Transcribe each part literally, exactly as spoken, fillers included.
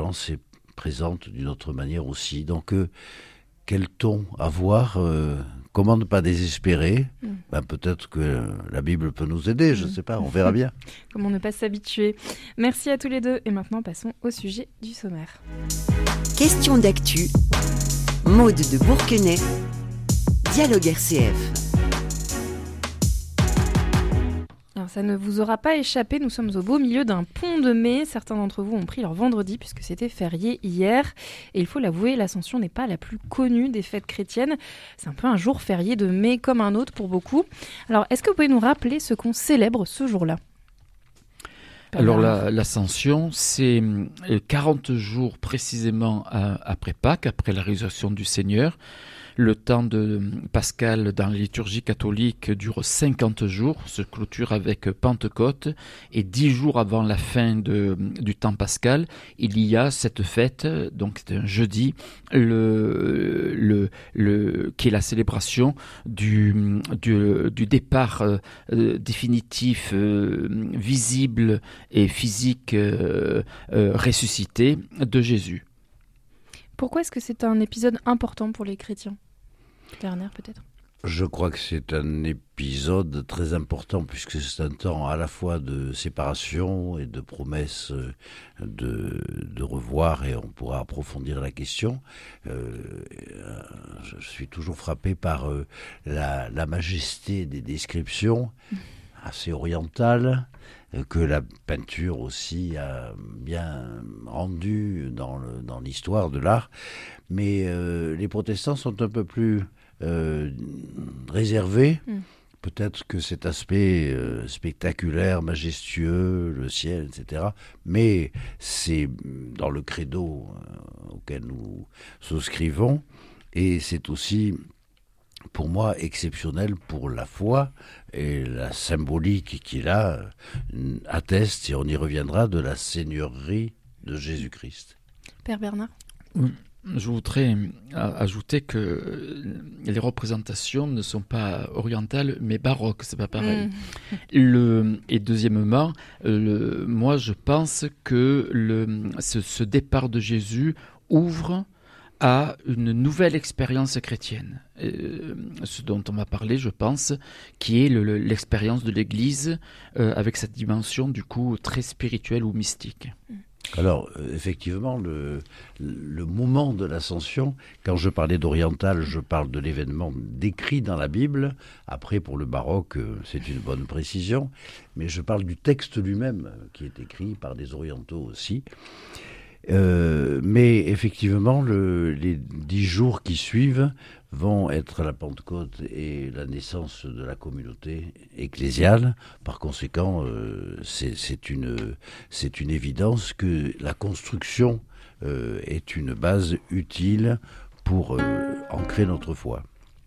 l'espérance est présente d'une autre manière aussi. Donc, euh, quel ton avoir euh, Comment ne pas désespérer mm. ben, Peut-être que la Bible peut nous aider, je ne mm. sais pas, on verra bien. Comment ne pas s'habituer. Merci à tous les deux. Et maintenant, passons au sujet du sommaire. Question d'actu. Maude de Bourquenay. Dialogue R C F. Alors, ça ne vous aura pas échappé, nous sommes au beau milieu d'un pont de mai. Certains d'entre vous ont pris leur vendredi puisque c'était férié hier. Et il faut l'avouer, l'Ascension n'est pas la plus connue des fêtes chrétiennes. C'est un peu un jour férié de mai comme un autre pour beaucoup. Alors, est-ce que vous pouvez nous rappeler ce qu'on célèbre ce jour-là ? Alors la, l'Ascension, c'est quarante jours précisément après Pâques, après la résurrection du Seigneur. Le temps de Pascal dans la liturgie catholique dure cinquante jours, se clôture avec Pentecôte, et dix jours avant la fin de, du temps pascal, il y a cette fête, donc c'est un jeudi, le, le, le, qui est la célébration du, du, du départ euh, définitif, euh, visible et physique euh, euh, ressuscité de Jésus. Pourquoi est-ce que c'est un épisode important pour les chrétiens ? Werner, peut-être ? Je crois que c'est un épisode très important puisque c'est un temps à la fois de séparation et de promesse de, de revoir, et on pourra approfondir la question. Euh, je suis toujours frappé par euh, la, la majesté des descriptions assez orientales que la peinture aussi a bien rendu dans, le, dans l'histoire de l'art. Mais euh, les protestants sont un peu plus euh, réservés. Mm. Peut-être que cet aspect euh, spectaculaire, majestueux, le ciel, et cetera. Mais c'est dans le credo euh, auquel nous souscrivons. Et c'est aussi, pour moi, exceptionnel pour la foi et la symbolique qu'il a, euh, atteste, et on y reviendra, de la seigneurie de Jésus-Christ. Père Bernard ? Oui. Je voudrais ajouter que les représentations ne sont pas orientales, mais baroques, c'est pas pareil. Mmh. Le, et deuxièmement, le, moi je pense que le, ce, ce départ de Jésus ouvre à une nouvelle expérience chrétienne. Euh, ce dont on m'a parlé, je pense, qui est le, le, l'expérience de l'Église euh, avec cette dimension du coup très spirituelle ou mystique. Mmh. Alors, effectivement, le, le moment de l'Ascension, quand je parlais d'oriental, je parle de l'événement décrit dans la Bible. Après, pour le baroque, c'est une bonne précision. Mais je parle du texte lui-même, qui est écrit par des orientaux aussi. Euh, mais effectivement, le, les dix jours qui suivent vont être la Pentecôte et la naissance de la communauté ecclésiale. Par conséquent, euh, c'est, c'est, une, c'est une évidence que la construction euh, est une base utile pour euh, ancrer notre foi.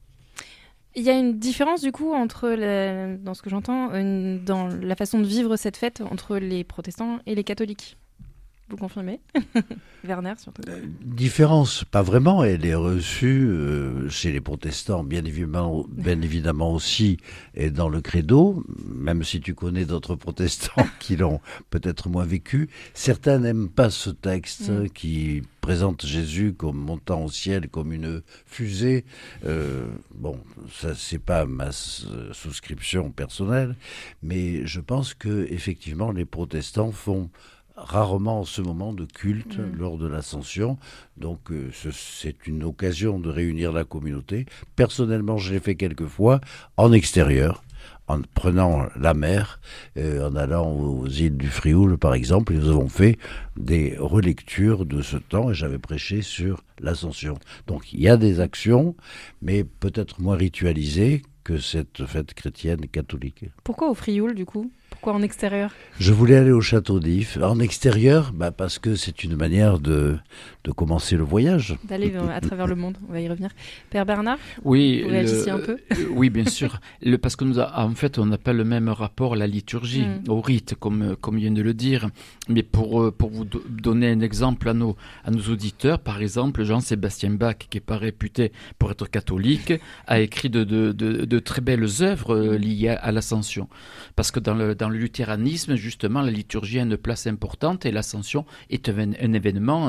Il y a une différence du coup entre, la, dans ce que j'entends, une, dans la façon de vivre cette fête entre les protestants et les catholiques. Vous confirmez ? Werner, surtout. Euh, différence, pas vraiment. Elle est reçue euh, chez les protestants, bien évidemment, bien évidemment aussi, et dans le credo, même si tu connais d'autres protestants qui l'ont peut-être moins vécu. Certains n'aiment pas ce texte mm. qui présente Jésus comme montant au ciel, comme une fusée. Euh, bon, ça, c'est pas ma souscription personnelle, mais je pense que effectivement, les protestants font rarement en ce moment de culte mmh. lors de l'Ascension. Donc euh, ce, c'est une occasion de réunir la communauté. Personnellement, je l'ai fait quelques fois en extérieur, en prenant la mer, euh, en allant aux îles du Frioul par exemple, et nous avons fait des relectures de ce temps et j'avais prêché sur l'Ascension. Donc il y a des actions, mais peut-être moins ritualisées que cette fête chrétienne catholique. Pourquoi au Frioul du coup ? Pourquoi en extérieur ? Je voulais aller au château d'If. En extérieur, bah parce que c'est une manière de, de commencer le voyage. D'aller à travers le monde, on va y revenir. Père Bernard ? Oui, vous réagissez un peu ? Oui, bien sûr. Le, parce que nous a, en fait, on n'a pas le même rapport à la liturgie, mm. au rite, comme, comme vient de le dire. Mais pour, pour vous do- donner un exemple à nos, à nos auditeurs, par exemple, Jean-Sébastien Bach, qui n'est pas réputé pour être catholique, a écrit de, de, de, de très belles œuvres euh, liées à l'Ascension. Parce que dans le, dans le luthéranisme, justement, la liturgie a une place importante et l'Ascension est un, un événement